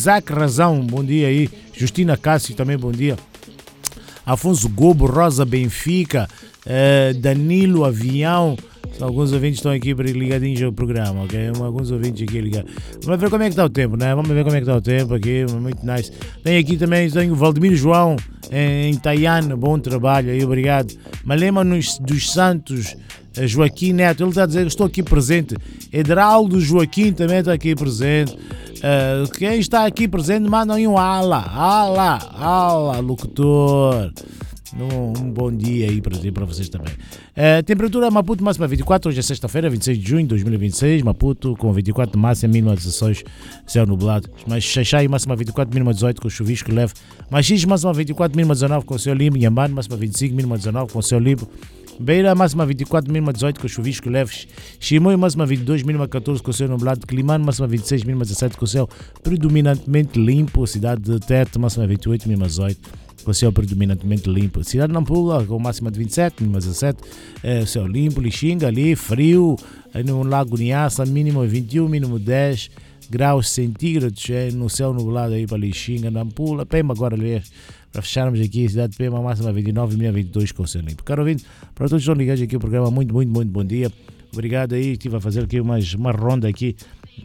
Isaac Razão, bom dia aí. Justina Cássio, também bom dia. Afonso Gobo, Rosa Benfica, Danilo Avião. Alguns ouvintes estão aqui ligadinhos ao programa, ok? Alguns ouvintes aqui ligados. Vamos ver como é que está o tempo, né? Vamos ver como é que está o tempo aqui, muito nice. Tem aqui também, tenho o Valdemiro João, em Taiane, bom trabalho aí, obrigado. Malema dos Santos, Joaquim Neto, ele está a dizer que estou aqui presente. Edraldo Joaquim também está aqui presente. Quem está aqui presente, mandam aí um ala, locutor. Um bom dia aí para vocês também. Temperatura Maputo máxima 24, hoje é sexta-feira, 26 de junho de 2026. Maputo com 24 de máxima, mínima 16, céu nublado. Mas Xaixai máxima 24, mínima 18 com chuvisco leve. Machis máxima 24, mínima 19 com céu limpo. Inhambane máxima 25, mínima 19 com céu limpo. Beira máxima 24, mínima 18 com chuvisco leves. Chimoio máxima 22, mínima 14 com céu nublado. Climane máxima 26, mínima 17 com céu predominantemente limpo. Cidade de Tete máxima 28, mínima 18 com céu predominantemente limpo. Cidade de Nampula com máxima de 27, mínima 17, céu limpo. Lixinga ali, frio. Aí no Lago Niassa, mínimo 21, mínimo 10 graus centígrados. No céu nublado aí para Lixinga, Nampula. Pema agora ali, para fecharmos aqui, cidade de Pema, máxima 29, mínima 22 com céu limpo. Caro ouvinte, para todos que estão ligados aqui ao programa, muito bom dia. Obrigado aí, estive a fazer aqui uma ronda aqui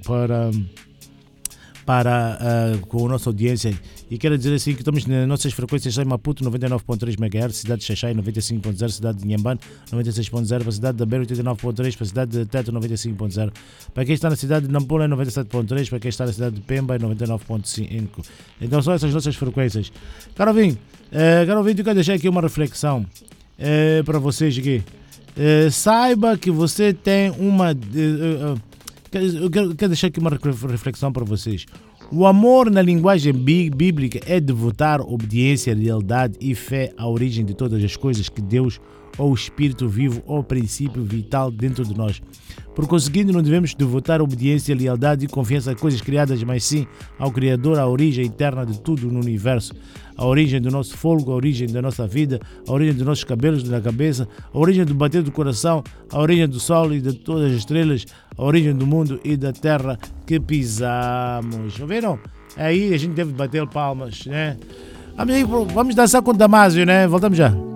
com a nossa audiência, e quero dizer assim que estamos nas nossas frequências em Maputo 99.3 MHz, cidade de Xaixai 95.0, cidade de Inhambane 96.0, para a cidade de Beira 89.3, para a cidade de Teto 95.0, para quem está na cidade de Nampula é 97.3, para quem está na cidade de Pemba é 99.5. Então são essas nossas frequências. Caro ouvinte, eu quero deixar aqui uma reflexão para vocês aqui. Saiba que você tem uma... Eu quero deixar aqui uma reflexão para vocês. O amor na linguagem bíblica é devotar obediência, lealdade e fé à origem de todas as coisas que Deus ou o Espírito vivo ou princípio vital dentro de nós. Por conseguinte, não devemos devotar obediência, lealdade e confiança a coisas criadas, mas sim ao Criador, à origem eterna de tudo no universo, a origem do nosso fôlego, a origem da nossa vida, a origem dos nossos cabelos na cabeça, a origem do bater do coração, a origem do sol e de todas as estrelas, a origem do mundo e da terra que pisamos. Ouviram? Aí a gente deve bater palmas, né? Vamos dançar com o Damásio, né? Voltamos já.